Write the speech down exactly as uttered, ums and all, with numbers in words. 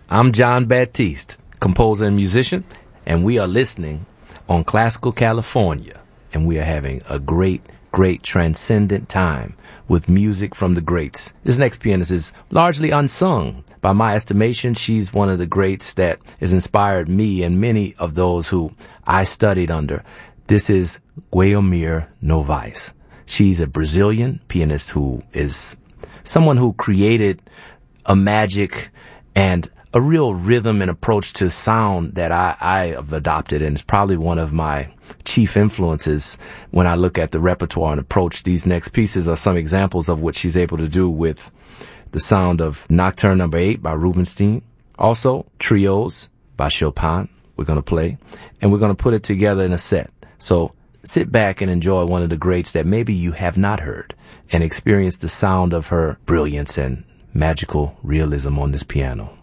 I'm John Baptiste, composer and musician, and we are listening on Classical California, and we are having a great, great transcendent time with music from the greats. This next pianist is largely unsung. By my estimation, she's one of the greats that has inspired me and many of those who I studied under. This is Guilherme Novaes. She's a Brazilian pianist who is someone who created a magic and a real rhythm and approach to sound that I, I have adopted, and it's probably one of my chief influences when I look at the repertoire and approach. These next pieces are some examples of what she's able to do with the sound of Nocturne Number Eight by Rubinstein. Also, Trios by Chopin we're going to play, and we're going to put it together in a set. So sit back and enjoy one of the greats that maybe you have not heard and experience the sound of her brilliance and magical realism on this piano.